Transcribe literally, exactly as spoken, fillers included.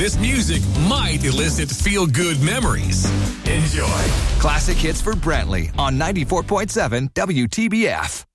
this music might elicit feel-good memories. Enjoy. Classic hits for Brantley on ninety-four point seven W T B F.